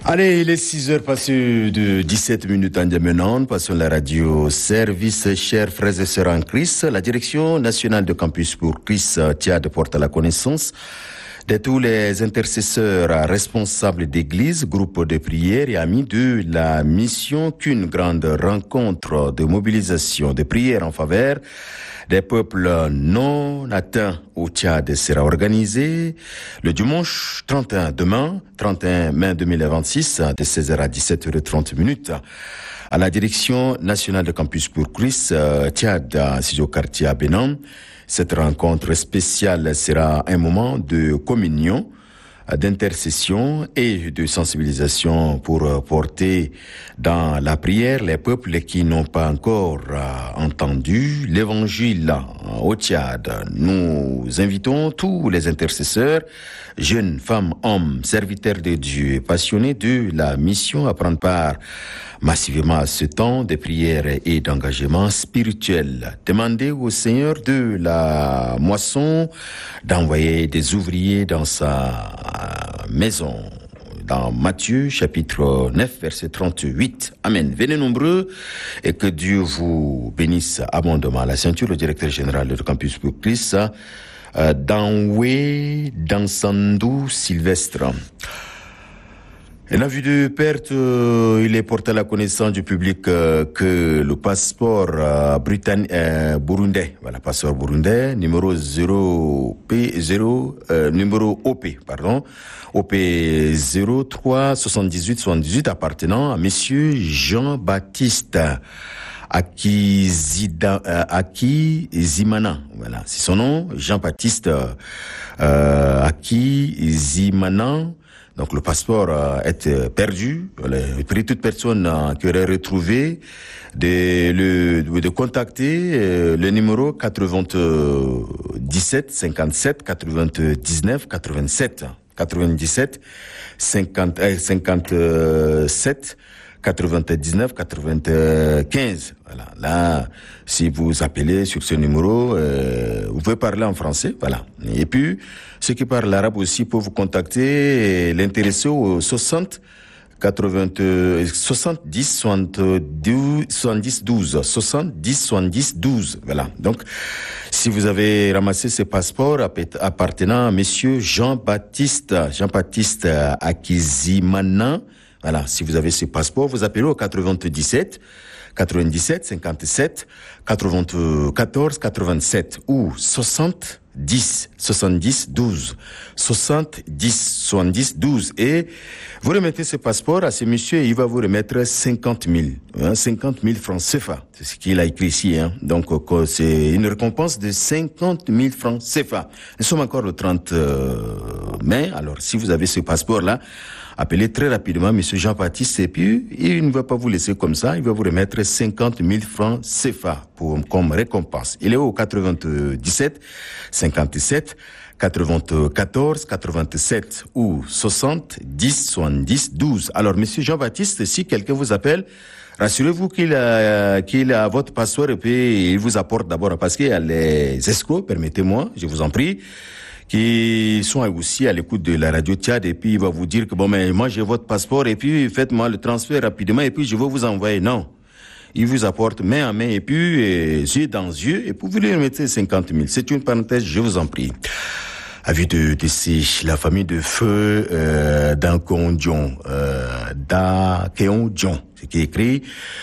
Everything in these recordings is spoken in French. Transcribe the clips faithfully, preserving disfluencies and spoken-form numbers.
Allez, il est six heures passées de dix-sept minutes en Diamenon. Passons la radio service, chers frères et sœurs en Christ. La direction nationale de campus pour Christ Tchad porte la connaissance de tous les intercesseurs responsables d'église, groupes de prière et amis de la mission qu'une grande rencontre de mobilisation de prière en faveur des peuples non atteints au Tchad sera organisée le dimanche trente et un, demain, trente et un mai deux mille vingt-six, de seize heures à dix-sept heures trente minutes, à la direction nationale de campus pour Christ Tchad, situé au quartier à Bénin. Cette rencontre spéciale sera un moment de communion, d'intercession et de sensibilisation pour porter dans la prière les peuples qui n'ont pas encore entendu l'évangile au Tchad. Nous invitons tous les intercesseurs, jeunes, femmes, hommes, serviteurs de Dieu, passionnés de la mission à prendre part massivement à ce temps de prière et d'engagement spirituel. Demandez au Seigneur de la moisson d'envoyer des ouvriers dans sa maison. Dans Matthieu, chapitre neuf, verset trente-huit. Amen. Venez nombreux et que Dieu vous bénisse abondamment. La ceinture, le directeur général de Campus pour Christ, euh, Danwe Dansandou Sylvestre. Et en vue de perte, euh, il est porté à la connaissance du public euh, que le passeport euh, britannique euh, burundais, voilà, passeport burundais, numéro zéro P zéro, euh, numéro O P, pardon, O P zéro trois soixante-dix-huit soixante-dix-huit appartenant à monsieur Jean-Baptiste Akizida, euh, Akizimana, voilà, c'est son nom, Jean-Baptiste euh, Akizimana. Donc le passeport euh, est euh, perdu. Je prie toute personne euh, qui aurait retrouvé de, le, de contacter euh, le numéro quatre-vingt-dix-sept cinquante-sept quatre-vingt-dix-neuf quatre-vingt-sept quatre-vingt-dix-sept cinquante, euh, cinquante-sept quatre-vingt-dix-neuf quatre-vingt-quinze. Voilà. Là, si vous appelez sur ce numéro, euh, vous pouvez parler en français. Voilà. Et puis, ceux qui parlent l'arabe aussi peuvent vous contacter et l'intéresser au soixante quatre-vingt soixante-dix soixante-douze soixante-dix douze soixante-dix soixante-dix douze. Voilà. Donc, si vous avez ramassé ce passeport appartenant à monsieur Jean-Baptiste Jean-Baptiste Akizimana, voilà, si vous avez ce passeport, vous appelez au quatre-vingt-dix-sept quatre-vingt-dix-sept cinquante-sept quatre-vingt-quatorze quatre-vingt-sept ou soixante-dix soixante-dix douze soixante-dix soixante-dix douze et vous remettez ce passeport à ce monsieur et il va vous remettre cinquante mille, hein, cinquante mille francs C F A. C'est ce qu'il a écrit ici, hein. Donc, c'est une récompense de cinquante mille francs C F A. Nous sommes encore le trente mai. Alors, si vous avez ce passeport-là, appelez très rapidement monsieur Jean-Baptiste et puis il ne va pas vous laisser comme ça, il va vous remettre cinquante mille francs C F A pour, comme récompense. Il est au quatre-vingt-dix-sept cinquante-sept quatre-vingt-quatorze quatre-vingt-sept ou soixante-dix soixante-dix douze. Alors monsieur Jean-Baptiste, si quelqu'un vous appelle, rassurez-vous qu'il a, qu'il a votre passeport et puis il vous apporte d'abord, parce qu'il y a les escrocs, permettez-moi, je vous en prie, qui sont aussi à l'écoute de la radio Tchad et puis il va vous dire que bon, mais moi j'ai votre passeport et puis faites-moi le transfert rapidement et puis je vais vous envoyer. Non. Il vous apporte main à main et puis euh, yeux dans yeux et puis vous lui remettez cinquante mille. C'est une parenthèse, je vous en prie. Avis de décès, la famille de feu euh, d'Ankondion, euh, d'Akeondion, ce qui est écrit,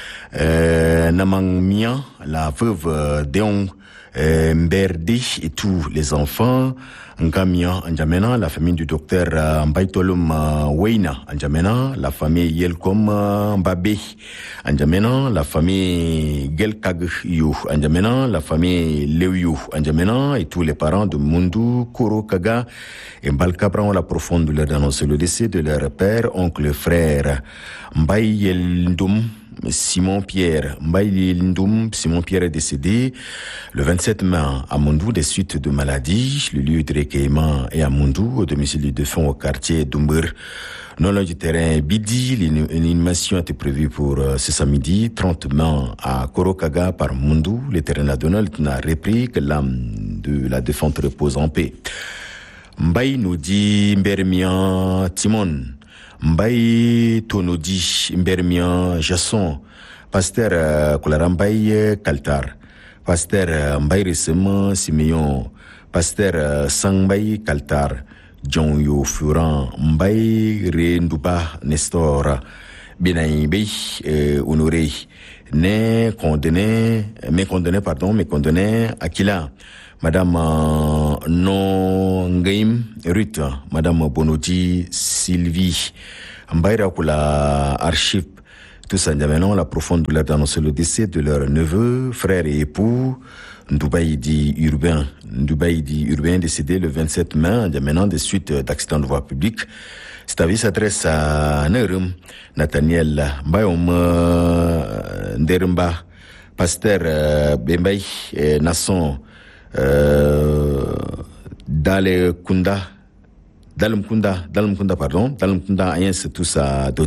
euh, Namang Mia, la veuve euh, Deon, Euh, Mberdi et tous les enfants, Ngamia Anjamena, la famille du docteur euh, Mbaitolum euh, Weina Anjamena, la famille Yelkom euh, Mbabe Anjamena, la famille Gelkag Yu Anjamena, la famille Leuyu Anjamena et tous les parents de Mundu, Koro Kaga et Mbalkabra ont la profonde douleur d'annoncer le décès de leur père, oncle, frère Mbaye Yeldum Simon Pierre. Mbaye Lindoum, Simon Pierre est décédé le vingt-sept mai à Mundu des suites de maladie. Le lieu de recueillement est à Mundu, au domicile du défunt au quartier d'Umber. Non loin du terrain Bidi, l'inhumation était prévue pour euh, ce samedi trente mai à Korokaga par Mundu. Le terrain Donald n'a repris que l'âme de la défunte repose en paix. Mbaye nous dit Mbermian Timon. Mbaye Tonodi Mbermian Jasson, pasteur euh, Kolara Mbaye Kaltar, pasteur euh, Mbaye Rissem Simeon, pasteur euh, Sang Mbaye Kaltar, John Yo Furan Mbaye Renduba Nestor, Benaï Bey euh, Honoré, né condamné, mais condamné pardon, mais condamné Akila. Madame euh, Non Ngaim Ruth, Madame Bonodi Sylvie, Mbaira pour la archive, tout ça, maintenant la profonde douleur d'annoncer le décès de leur neveu, frère et époux, Ndoubaïdi Urbain, Ndoubaïdi Urbain décédé le vingt-sept mai, maintenant des suites d'accident de voie publique. Cet avis s'adresse à Nerum, Nathaniel Mbayom Nderumba, pasteur euh, Bembaï et Nasson, Euh, Dale Kunda, Dalum Kunda, Dalum Kunda, pardon, Dalum Kunda, rien c'est tout ça.